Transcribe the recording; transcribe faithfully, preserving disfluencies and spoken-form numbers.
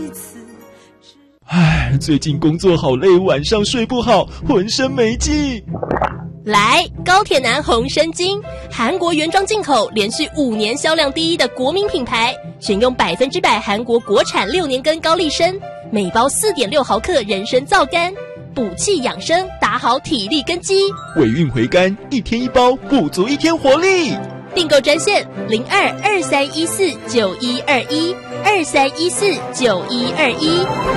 唉，最近工作好累，晚上睡不好，浑身没劲。 来，高铁男红参精，韩国原装进口，连续五年销量第一的国民品牌，选用百分之百韩国国产六年根高丽参，每包 四点六毫克人参皂苷，补气养生，打好体力根基。 尾韵回甘，一天一包，补足一天活力。 订购专线零二二三一四九一二一二三一四九一二一。